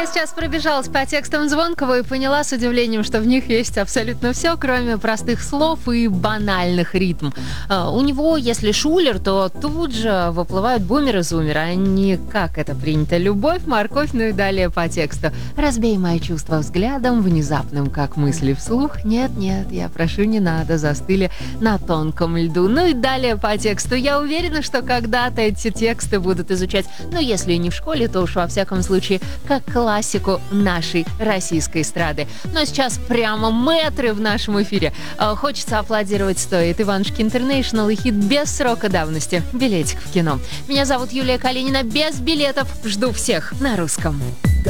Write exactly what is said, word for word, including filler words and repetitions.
Я сейчас пробежалась по текстам Звонкого и поняла с удивлением, что в них есть абсолютно все, кроме простых слов и банальных ритм. А, у него, если шулер, то тут же выплывают бумер и зумер, а не как это принято. Любовь, морковь, ну и далее по тексту. Разбей мои чувства взглядом, внезапным, как мысли вслух. Нет-нет, я прошу, не надо, застыли на тонком льду. Ну и далее по тексту. Я уверена, что когда-то эти тексты будут изучать, ну если и не в школе, то уж во всяком случае, как классику нашей российской эстрады. Но сейчас прямо мэтры в нашем эфире. Хочется аплодировать стоит. Иванушки Интернейшнл и хит без срока давности. Билетик в кино. Меня зовут Юлия Калинина. Без билетов жду всех на русском.